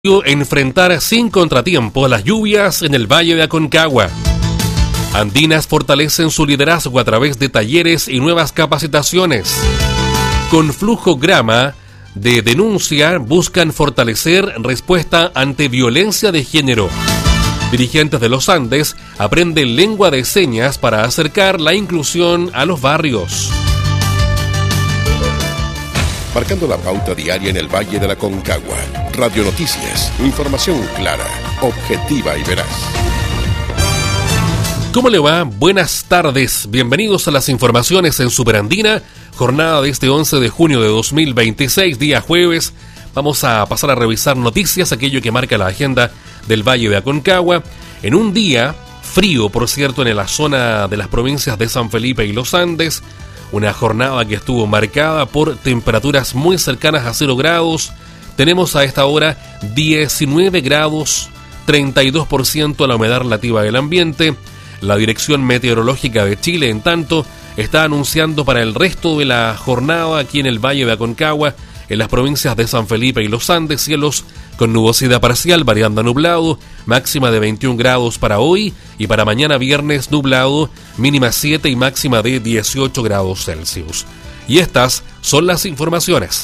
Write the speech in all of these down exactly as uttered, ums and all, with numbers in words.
Enfrentar sin contratiempo las lluvias en el Valle de Aconcagua. Andinas fortalecen su liderazgo a través de talleres y nuevas capacitaciones. Con Flujo Grama de denuncia buscan fortalecer respuesta ante violencia de género. Dirigentes de los Andes aprenden lengua de señas para acercar la inclusión a los barrios. Marcando la pauta diaria en el Valle de la Aconcagua. Radio Noticias, información clara, objetiva y veraz. ¿Cómo le va? Buenas tardes. Bienvenidos a las informaciones en Superandina, jornada de este once de junio de dos mil veintiséis, día jueves. Vamos a pasar a revisar noticias, aquello que marca la agenda del Valle de Aconcagua. En un día frío, por cierto, en la zona de las provincias de San Felipe y Los Andes. Una jornada que estuvo marcada por temperaturas muy cercanas a cero grados. Tenemos a esta hora diecinueve grados, treinta y dos por ciento la humedad relativa del ambiente. La Dirección Meteorológica de Chile, en tanto, está anunciando para el resto de la jornada aquí en el Valle de Aconcagua, en las provincias de San Felipe y Los Andes, cielos con nubosidad parcial, variando a nublado, máxima de veintiún grados para hoy, y para mañana viernes nublado, mínima siete y máxima de dieciocho grados Celsius. Y estas son las informaciones.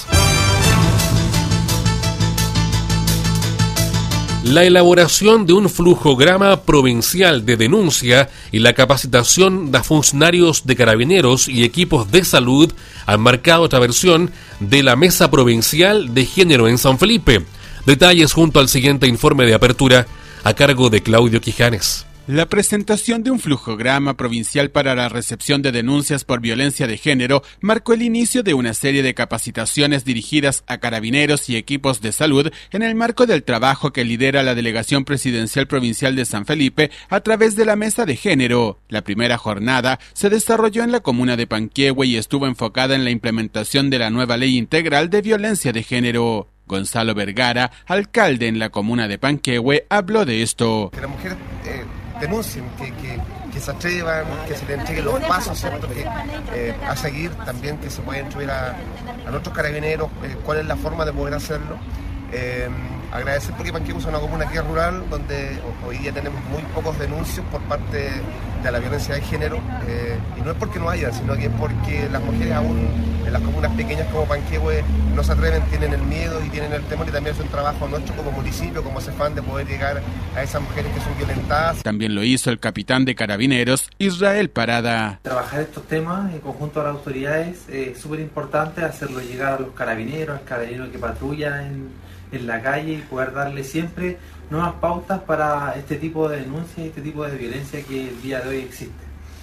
La elaboración de un flujograma provincial de denuncia y la capacitación de funcionarios de carabineros y equipos de salud han marcado otra versión de la Mesa Provincial de Género en San Felipe. Detalles junto al siguiente informe de apertura a cargo de Claudio Quijanes. La presentación de un flujograma provincial para la recepción de denuncias por violencia de género marcó el inicio de una serie de capacitaciones dirigidas a carabineros y equipos de salud en el marco del trabajo que lidera la Delegación Presidencial Provincial de San Felipe a través de la Mesa de Género. La primera jornada se desarrolló en la comuna de Panquehue y estuvo enfocada en la implementación de la nueva Ley Integral de Violencia de Género. Gonzalo Vergara, alcalde en la comuna de Panquehue, habló de esto. Que las mujeres eh, denuncien, que, que, que se atrevan, que se le entreguen los pasos, ¿cierto? Que, eh, a seguir, también que se pueda instruir a, a nuestros carabineros eh, cuál es la forma de poder hacerlo. Eh, agradecer porque Panquehue es una comuna que es rural, donde hoy día tenemos muy pocos denuncios por parte de la violencia de género, eh, y no es porque no haya, sino que es porque las mujeres aún en las comunas pequeñas como Panquehue no se atreven, tienen el miedo y tienen el temor, y también es un trabajo nuestro como municipio, como CEFAM, de poder llegar a esas mujeres que son violentadas. También lo hizo el capitán de Carabineros, Israel Parada. Trabajar estos temas en conjunto a las autoridades es súper importante, hacerlo llegar a los carabineros, al carabinero que patrulla en, en la calle, y poder darle siempre nuevas pautas para este tipo de denuncias y este tipo de violencia que el día de hoy existe.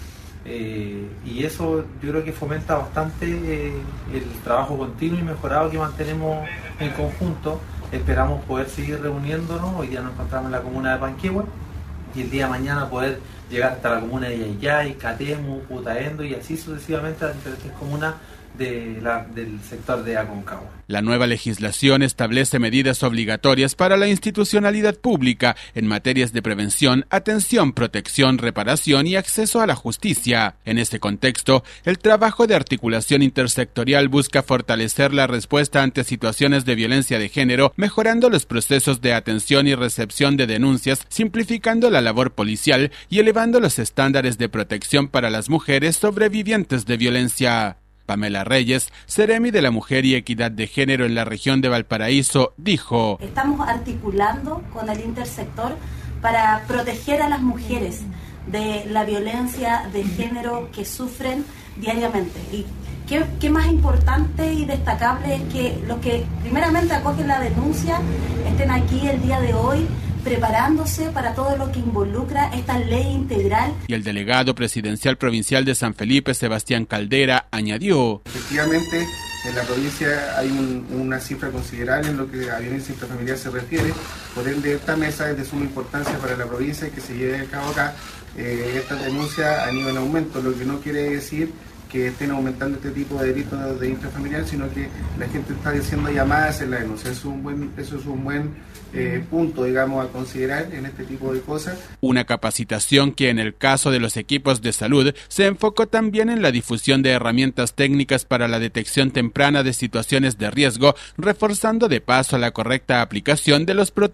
Eh, y eso yo creo que fomenta bastante eh, el trabajo continuo y mejorado que mantenemos en conjunto. Esperamos poder seguir reuniéndonos. Hoy día nos encontramos en la comuna de Panquehue y el día de mañana poder llegar hasta la comuna de Yayay, Catemu, Putaendo y así sucesivamente a las diferentes comunas de la, del sector de Aconcagua. La nueva legislación establece medidas obligatorias para la institucionalidad pública en materias de prevención, atención, protección, reparación y acceso a la justicia. En este contexto, el trabajo de articulación intersectorial busca fortalecer la respuesta ante situaciones de violencia de género, mejorando los procesos de atención y recepción de denuncias, simplificando la labor policial y elevando los estándares de protección para las mujeres sobrevivientes de violencia. Pamela Reyes, Seremi de la Mujer y Equidad de Género en la región de Valparaíso, dijo: Estamos articulando con el intersector para proteger a las mujeres de la violencia de género que sufren diariamente. Y qué, qué más importante y destacable es que los que primeramente acogen la denuncia estén aquí el día de hoy preparándose para todo lo que involucra esta ley integral. Y el delegado presidencial provincial de San Felipe, Sebastián Caldera, añadió: Efectivamente, en la provincia hay un, una cifra considerable en lo que a violencia intrafamiliar se refiere, por ende esta mesa es de suma importancia para la provincia y que se lleve a cabo acá. Eh, esta denuncia han ido en aumento, lo que no quiere decir que estén aumentando este tipo de delitos de intrafamiliar, sino que la gente está haciendo llamadas en la denuncia. Eso es un buen, eso es un buen eh, punto, digamos, a considerar en este tipo de cosas. Una capacitación que en el caso de los equipos de salud se enfocó también en la difusión de herramientas técnicas para la detección temprana de situaciones de riesgo, reforzando de paso la correcta aplicación de los protocolos